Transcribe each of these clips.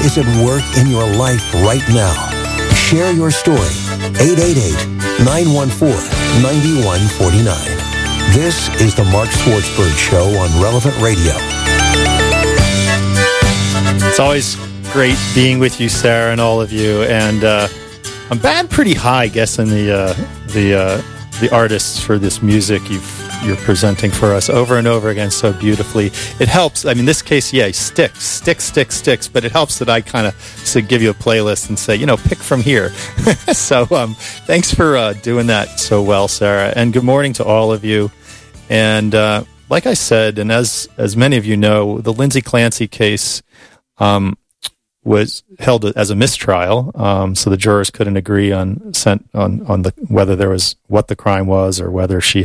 is at work in your life right now? Share your story. 888-914-9149. This is the Mark Schwartzberg Show on Relevant Radio. It's always great being with you, Sarah, and all of you. And I'm batting pretty high guessing the artists for this music you're presenting for us over and over again so beautifully. It helps. I mean, this case, yeah, sticks. But it helps that I kind of give you a playlist and say, pick from here. So thanks for doing that so well, Sarah. And good morning to all of you. And like I said, and as many of you know, the Lindsay Clancy case was held as a mistrial, so the jurors couldn't agree on whether there was what the crime was or whether she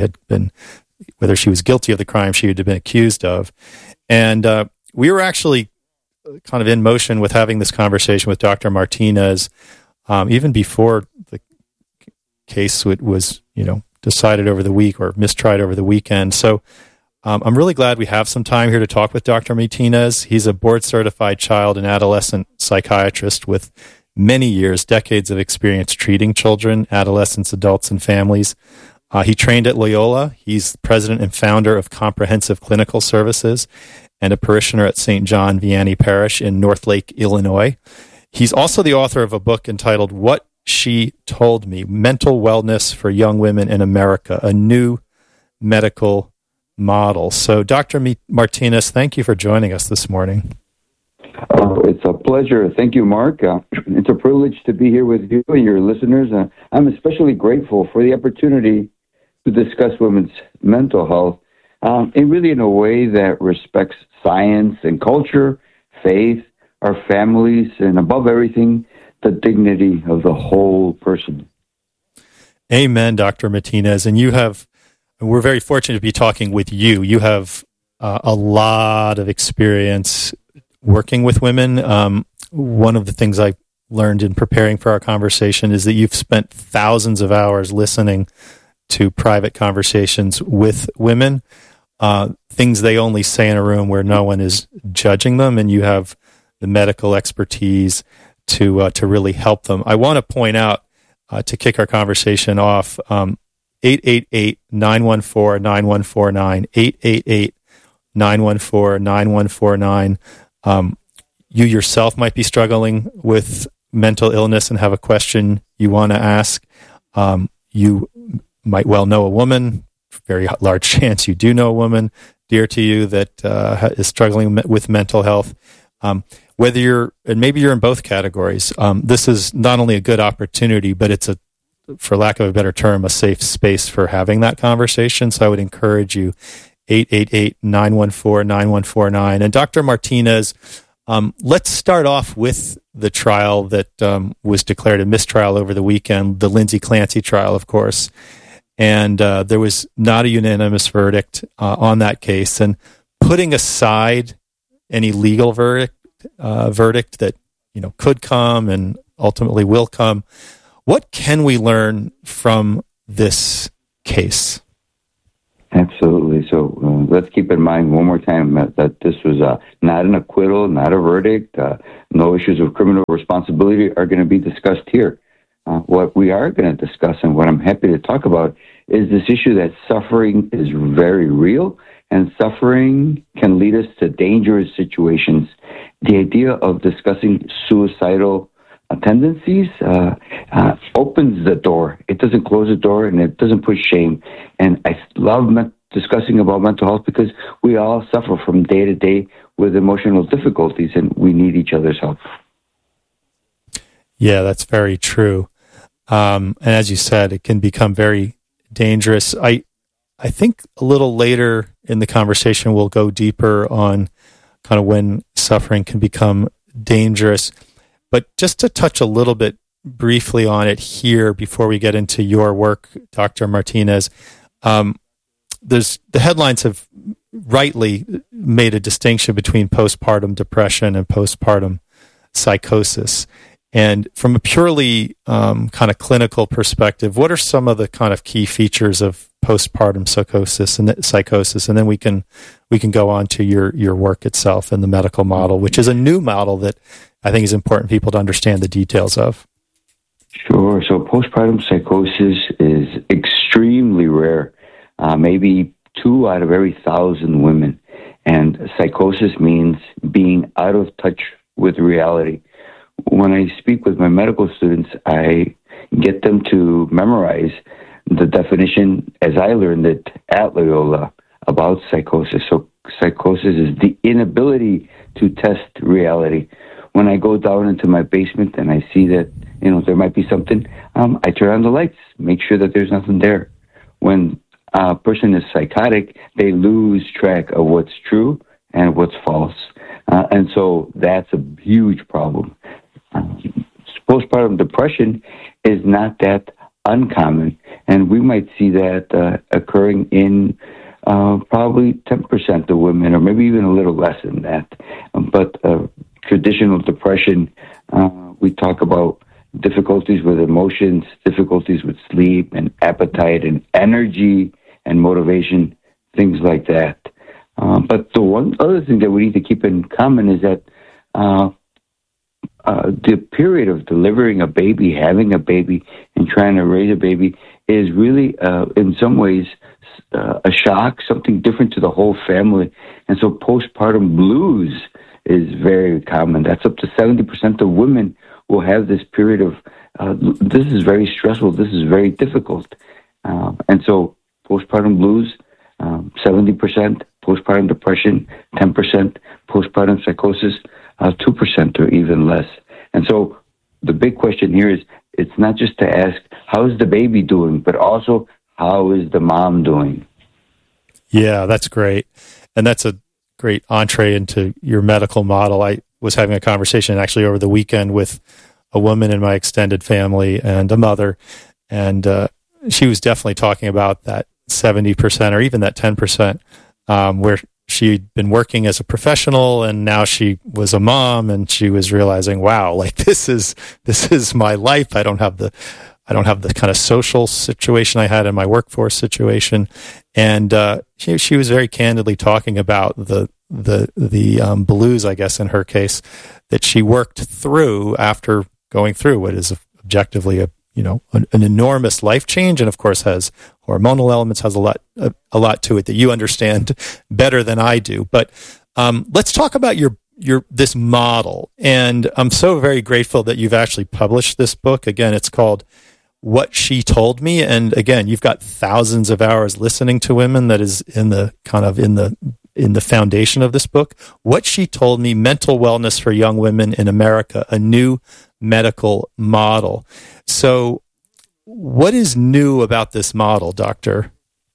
was guilty of the crime she had been accused of. And we were actually kind of in motion with having this conversation with Dr. Martinez even before the case was decided over the week or mistried over the weekend. So I'm really glad we have some time here to talk with Dr. Martinez. He's a board-certified child and adolescent psychiatrist with many years, decades of experience treating children, adolescents, adults, and families. He trained at Loyola. He's president and founder of Comprehensive Clinical Services and a parishioner at St. John Vianney Parish in Northlake, Illinois. He's also the author of a book entitled What She Told Me, Mental Wellness for Young Women in America, a New Medical Model. So, Dr. Martinez, thank you for joining us this morning. It's a pleasure. Thank you, Mark. It's a privilege to be here with you and your listeners. I'm especially grateful for the opportunity to discuss women's mental health, and really in a way that respects science and culture, faith, our families, and above everything, the dignity of the whole person. Amen, Dr. Martinez. And we're very fortunate to be talking with you. You have a lot of experience working with women. One of the things I learned in preparing for our conversation is that you've spent thousands of hours listening to private conversations with women, things they only say in a room where no one is judging them, and you have the medical expertise to really help them. I want to point out, to kick our conversation off, 888-914-9149, 888-914-9149. You yourself might be struggling with mental illness and have a question you want to ask. You might well know a woman, very large chance you do know a woman dear to you that is struggling with mental health. Whether maybe you're in both categories, this is not only a good opportunity, but it's for lack of a better term, a safe space for having that conversation. So I would encourage you, 888-914-9149. And Dr. Martinez, let's start off with the trial that was declared a mistrial over the weekend, the Lindsay Clancy trial, of course. And there was not a unanimous verdict on that case. And putting aside any legal verdict that could come and ultimately will come, what can we learn from this case? Absolutely. So let's keep in mind one more time that this was not an acquittal, not a verdict. No issues of criminal responsibility are going to be discussed here. What we are going to discuss, and what I'm happy to talk about, is this issue that suffering is very real, and suffering can lead us to dangerous situations. The idea of discussing suicidal tendencies opens the door. It doesn't close the door, and it doesn't push shame. And I love discussing about mental health because we all suffer from day to day with emotional difficulties, and we need each other's help. Yeah, that's very true. And as you said, it can become very dangerous. I think a little later in the conversation, we'll go deeper on kind of when suffering can become dangerous. But just to touch a little bit briefly on it here before we get into your work, Dr. Martinez, the headlines have rightly made a distinction between postpartum depression and postpartum psychosis. And from a purely kind of clinical perspective, what are some of the kind of key features of postpartum psychosis, and then we can go on to your work itself and the medical model, which is a new model that I think is important people to understand the details of. Sure. So postpartum psychosis is extremely rare, maybe 2 out of every 1,000 women. And psychosis means being out of touch with reality. When I speak with my medical students, I get them to memorize the definition, as I learned it at Loyola, about psychosis. So psychosis is the inability to test reality. When I go down into my basement and I see that, there might be something, I turn on the lights, make sure that there's nothing there. When a person is psychotic, they lose track of what's true and what's false. And so that's a huge problem. Postpartum depression is not that uncommon, and we might see that occurring in probably 10% of women, or maybe even a little less than that. But traditional depression, we talk about difficulties with emotions, difficulties with sleep and appetite and energy and motivation, things like that. But the one other thing that we need to keep in common is that the period of delivering a baby, having a baby, and trying to raise a baby is really, in some ways, a shock, something different to the whole family. And so postpartum blues is very common. That's up to 70% of women will have this period of, this is very stressful, this is very difficult. And so postpartum blues, 70%, postpartum depression, 10%, postpartum psychosis, 2% or even less. And so the big question here is, it's not just to ask, how is the baby doing, but also, how is the mom doing? Yeah, that's great. And that's a great entree into your medical model. I was having a conversation actually over the weekend with a woman in my extended family and a mother, and she was definitely talking about that 70% or even that 10%, where she'd been working as a professional and now she was a mom, and she was realizing, wow, like this is my life. I don't have the kind of social situation I had in my workforce situation. And she was very candidly talking about the blues, I guess, in her case, that she worked through after going through what is objectively an enormous life change, and of course has hormonal elements, has a lot to it that you understand better than I do. But let's talk about your this model. And I'm so very grateful that you've actually published this book. Again, it's called What She Told Me. And again, you've got thousands of hours listening to women. That is in the foundation of this book. What She Told Me: Mental Wellness for Young Women in America, a New Medical Model. So what is new about this model, Doctor?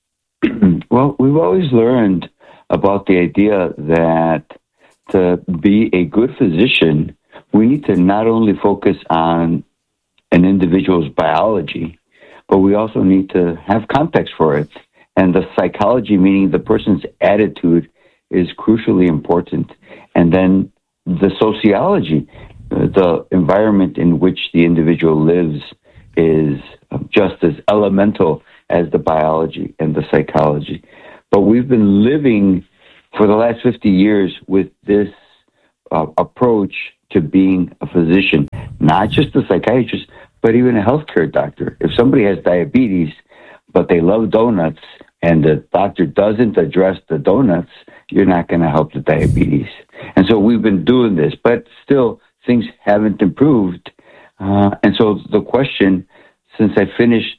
Well, we've always learned about the idea that to be a good physician, we need to not only focus on an individual's biology, but we also need to have context for it. And the psychology, meaning the person's attitude, is crucially important. And then the sociology, the environment in which the individual lives, is just as elemental as the biology and the psychology. But we've been living for the last 50 years with this approach to being a physician, not just a psychiatrist, but even a healthcare doctor. If somebody has diabetes, but they love donuts, and the doctor doesn't address the donuts, you're not going to help the diabetes. And so we've been doing this, but still things haven't improved. And so the question, since I finished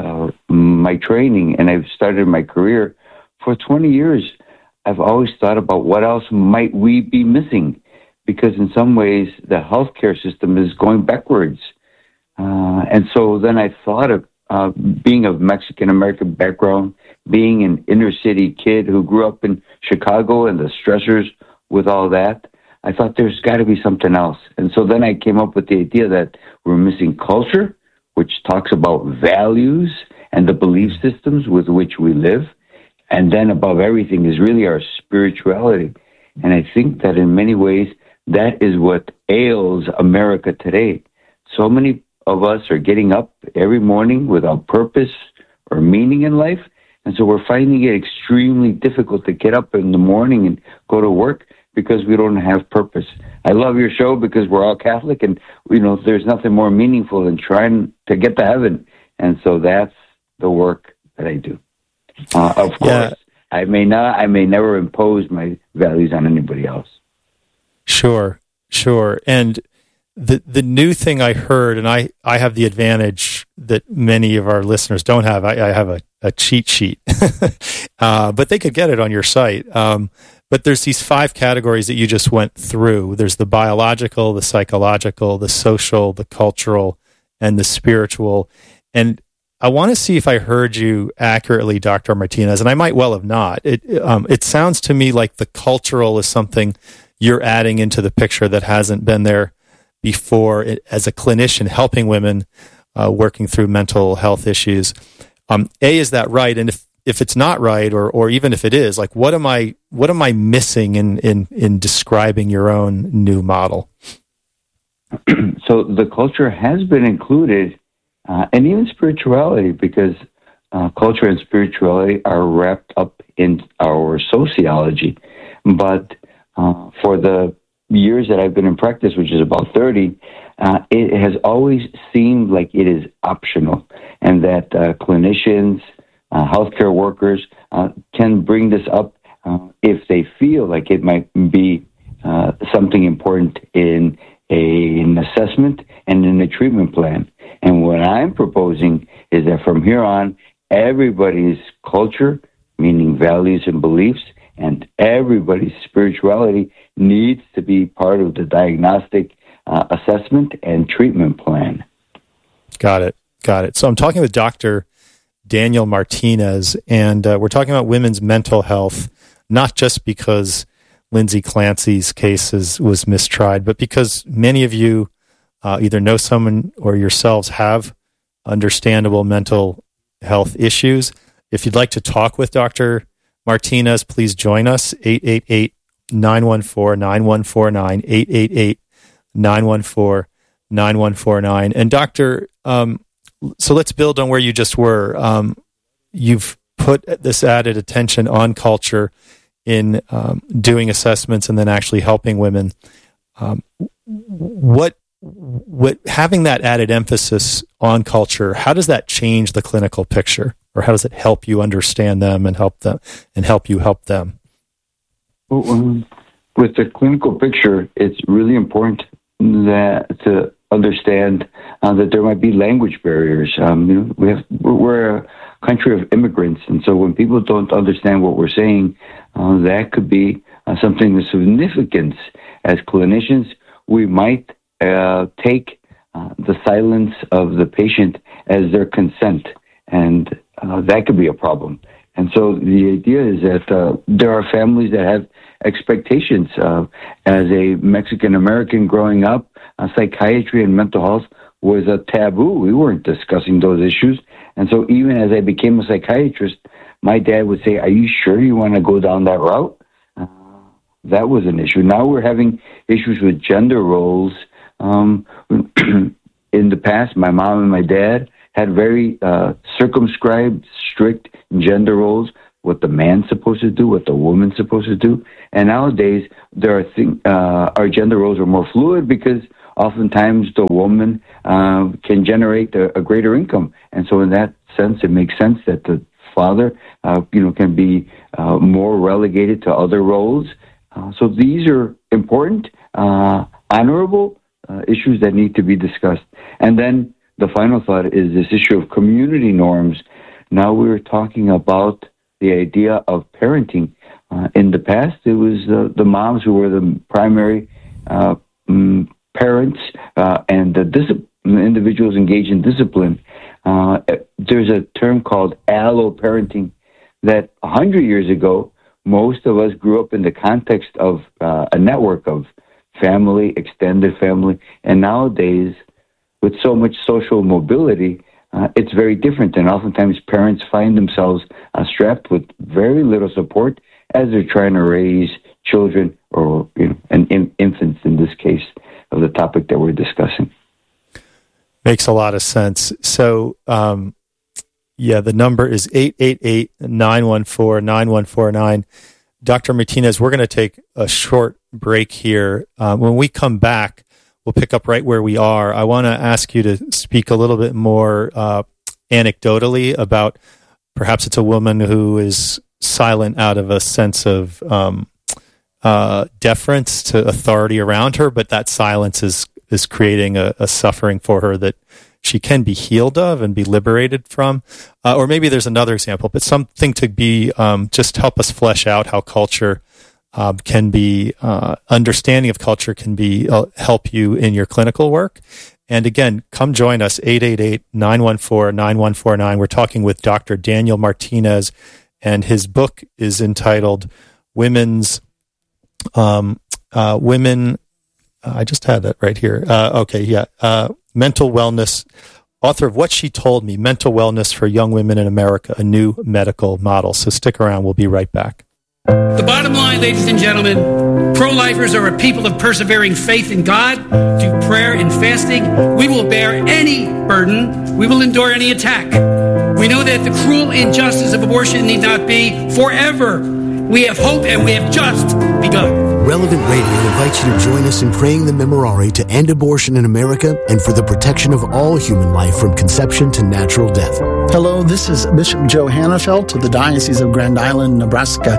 my training and I've started my career, for 20 years, I've always thought about what else might we be missing, because in some ways the healthcare system is going backwards. And so then I thought of being of Mexican-American background, being an inner-city kid who grew up in Chicago and the stressors with all that, I thought there's got to be something else. And so then I came up with the idea that we're missing culture, which talks about values and the belief systems with which we live. And then above everything is really our spirituality. And I think that in many ways, that is what ails America today. So many of us are getting up every morning without purpose or meaning in life, And so we're finding it extremely difficult to get up in the morning and go to work because we don't have purpose. I love your show because we're all Catholic, and there's nothing more meaningful than trying to get to heaven. And so that's the work that I do. Of course, I may never impose my values on anybody else. Sure. And the new thing I heard, and I have the advantage that many of our listeners don't have. I have a cheat sheet, but they could get it on your site. But there's these 5 categories that you just went through. There's the biological, the psychological, the social, the cultural, and the spiritual. And I want to see if I heard you accurately, Dr. Martinez, and I might well have not. It sounds to me like the cultural is something you're adding into the picture that hasn't been there before as a clinician helping women working through mental health issues. Is that right? And if it's not right, or even if it is, like what am I missing in describing your own new model? So the culture has been included, and even spirituality, because culture and spirituality are wrapped up in our sociology. But for the years that I've been in practice, which is about 30, it has always seemed like it is optional, and that clinicians, healthcare workers can bring this up if they feel like it might be something important in an assessment and in a treatment plan. And what I'm proposing is that from here on, everybody's culture, meaning values and beliefs, and everybody's spirituality needs to be part of the diagnostic assessment and treatment plan. Got it. So I'm talking with Dr. Daniel Martinez, and we're talking about women's mental health, not just because Lindsay Clancy's case was mistried, but because many of you either know someone or yourselves have understandable mental health issues. If you'd like to talk with Dr. Martinez, please join us, 888-914-9149, 888-914-9149. And Doctor, so let's build on where you just were. You've put this added attention on culture in doing assessments and then actually helping women. What having that added emphasis on culture, how does that change the clinical picture, or how does it help you understand them and help you help them? Well, with the clinical picture, it's really important to understand that there might be language barriers. We're a country of immigrants, and so when people don't understand what we're saying, that could be something of significance. As clinicians, we might take the silence of the patient as their consent, and that could be a problem. And so the idea is that there are families that have expectations. As a Mexican American growing up, psychiatry and mental health was a taboo. We weren't discussing those issues. And so even as I became a psychiatrist, my dad would say, "Are you sure you want to go down that route?" That was an issue. Now we're having issues with gender roles. In the past, my mom and my dad had very circumscribed, strict gender roles, what the man's supposed to do, what the woman's supposed to do. And nowadays, our gender roles are more fluid because oftentimes the woman can generate a greater income. And so in that sense, it makes sense that the father, can be more relegated to other roles. So these are important, honorable issues that need to be discussed. And then the final thought is this issue of community norms. Now we're talking about the idea of parenting. In the past, it was the moms who were the primary parents and the individuals engaged in discipline. There's a term called allo-parenting that 100 years ago, most of us grew up in the context of a network of family, extended family, and nowadays, with so much social mobility, it's very different. And oftentimes parents find themselves strapped with very little support as they're trying to raise children or infants in this case of the topic that we're discussing. Makes a lot of sense. So Yeah, the number is 888-914-9149. Dr. Martinez, we're going to take a short break here. When we come back, we'll pick up right where we are. I want to ask you to speak a little bit more anecdotally about perhaps it's a woman who is silent out of a sense of deference to authority around her, but that silence is creating a suffering for her that she can be healed of and be liberated from. Or maybe there's another example, but something to be just help us flesh out how culture can be, understanding of culture can be help you in your clinical work. And again, come join us, 888-914-9149. We're talking with Dr. Daniel Martinez, and his book is entitled Women, I just had that right here. Mental Wellness, author of What She Told Me, Mental Wellness for Young Women in America, a New Medical Model. So stick around. We'll be right back. The bottom line, ladies and gentlemen, pro-lifers are a people of persevering faith in God, through prayer and fasting. We will bear any burden. We will endure any attack. We know that the cruel injustice of abortion need not be forever. We have hope, and we have just begun. Relevant Radio invites you to join us in praying the Memorare to end abortion in America and for the protection of all human life from conception to natural death. Hello, this is Bishop Joe Hannafelt of the Diocese of Grand Island, Nebraska.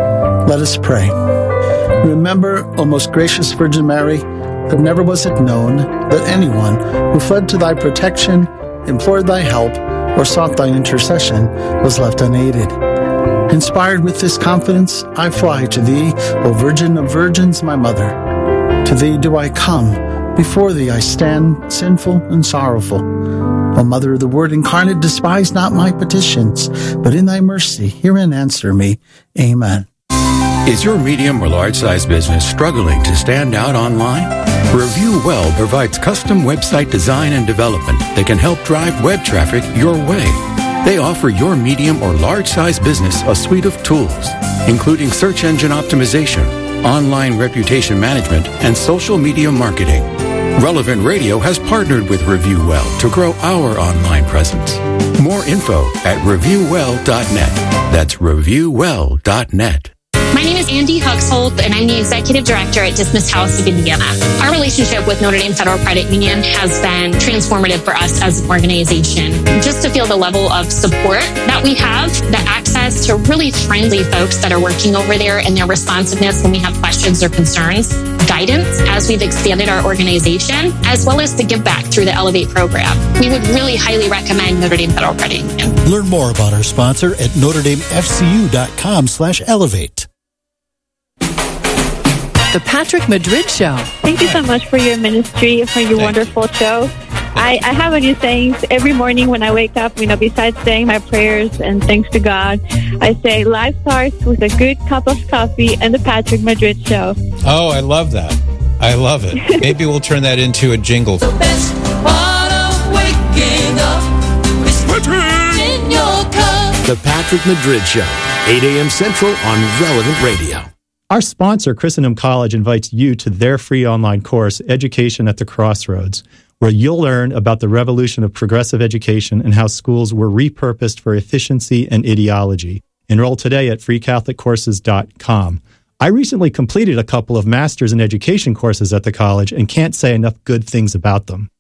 Let us pray. Remember, O most gracious Virgin Mary, that never was it known that anyone who fled to thy protection, implored thy help, or sought thy intercession was left unaided. Inspired with this confidence, I fly to thee, O Virgin of Virgins, my mother. To thee do I come, before thee I stand, sinful and sorrowful. O Mother of the Word incarnate, despise not my petitions, but in thy mercy hear and answer me. Amen. Is your medium or large-size business struggling to stand out online? Review Well provides custom website design and development that can help drive web traffic your way. They offer your medium or large-size business a suite of tools, including search engine optimization, online reputation management, and social media marketing. Relevant Radio has partnered with Review Well to grow our online presence. More info at reviewwell.net. That's reviewwell.net. My name is Andy Huxhold, and I'm the Executive Director at Dismiss House of Indiana. Our relationship with Notre Dame Federal Credit Union has been transformative for us as an organization. Just to feel the level of support that we have, the access to really friendly folks that are working over there, and their responsiveness when we have questions or concerns, guidance as we've expanded our organization, as well as the give back through the Elevate program. We would really highly recommend Notre Dame Federal Credit Union. Learn more about our sponsor at NotreDameFCU.com/elevate. The Patrick Madrid Show. Thank you so much for your ministry, for your wonderful show. I have a new saying every morning when I wake up, besides saying my prayers and thanks to God, I say life starts with a good cup of coffee and the Patrick Madrid Show. Oh, I love that. I love it. Maybe we'll turn that into a jingle. The best part of waking up is in your cup. The Patrick Madrid Show, 8 a.m. Central on Relevant Radio. Our sponsor, Christendom College, invites you to their free online course, Education at the Crossroads, where you'll learn about the revolution of progressive education and how schools were repurposed for efficiency and ideology. Enroll today at freecatholiccourses.com. I recently completed a couple of Masters in Education courses at the college and can't say enough good things about them.